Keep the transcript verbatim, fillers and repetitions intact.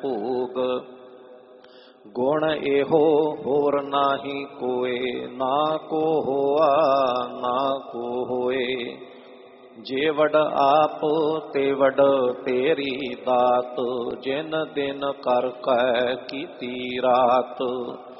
ਭੋਗ। ਗੁਣ ਇਹੋ ਹੋਰ ਨਾਹੀ ਕੋਏ, ਨਾ ਕੋ ਹੋਆ ਨਾ ਕੋ ਹੋਏ। ਜੇ ਵਡ ਆਪ ਤੇ ਵਡ ਤੇਰੀ ਦਾਤ, ਜਿਨ ਦਿਨ ਕਰ ਕੈ ਕੀਤੀ ਰਾਤ।